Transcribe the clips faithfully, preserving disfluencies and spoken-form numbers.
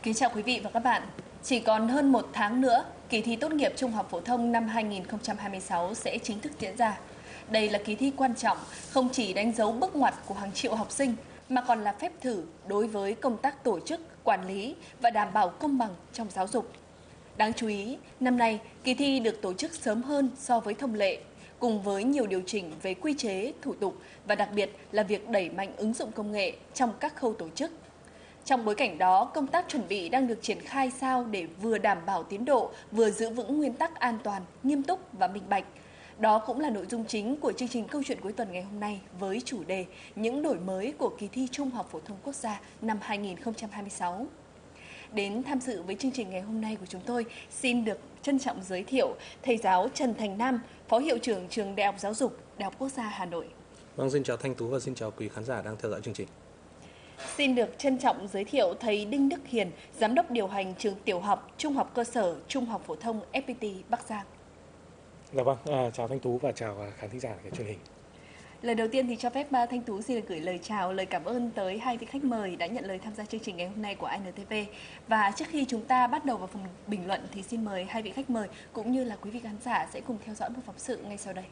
Kính chào quý vị và các bạn. Chỉ còn hơn một tháng nữa, kỳ thi tốt nghiệp trung học phổ thông năm hai nghìn không trăm hai mươi sáu sẽ chính thức diễn ra. Đây là kỳ thi quan trọng, không chỉ đánh dấu bước ngoặt của hàng triệu học sinh, mà còn là phép thử đối với công tác tổ chức, quản lý và đảm bảo công bằng trong giáo dục. Đáng chú ý, năm nay, kỳ thi được tổ chức sớm hơn so với thông lệ, cùng với nhiều điều chỉnh về quy chế, thủ tục và đặc biệt là việc đẩy mạnh ứng dụng công nghệ trong các khâu tổ chức. Trong bối cảnh đó, công tác chuẩn bị đang được triển khai sao để vừa đảm bảo tiến độ, vừa giữ vững nguyên tắc an toàn, nghiêm túc và minh bạch. Đó cũng là nội dung chính của chương trình Câu chuyện cuối tuần ngày hôm nay với chủ đề Những đổi mới của kỳ thi Trung học phổ thông quốc gia năm hai nghìn không trăm hai mươi sáu. Đến tham dự với chương trình ngày hôm nay của chúng tôi, xin được trân trọng giới thiệu thầy giáo Trần Thành Nam, Phó Hiệu trưởng Trường Đại học Giáo dục, Đại học Quốc gia Hà Nội. Vâng, xin chào Thanh Tú và xin chào quý khán giả đang theo dõi chương trình. Xin được trân trọng giới thiệu thầy Đinh Đức Hiền, Giám đốc điều hành trường tiểu học, trung học cơ sở, trung học phổ thông ép pê tê Bắc Giang. Dạ vâng, à, chào Thanh Tú và chào khán thính giả của truyền hình. Lời đầu tiên thì cho phép Thanh Tú xin được gửi lời chào, lời cảm ơn tới hai vị khách mời đã nhận lời tham gia chương trình ngày hôm nay của en tê vê. Và trước khi chúng ta bắt đầu vào phần bình luận thì xin mời hai vị khách mời cũng như là quý vị khán giả sẽ cùng theo dõi một phóng sự ngay sau đây.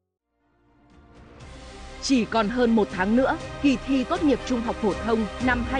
Chỉ còn hơn một tháng nữa, kỳ thi tốt nghiệp trung học phổ thông năm hai nghìn không trăm hai mươi sáu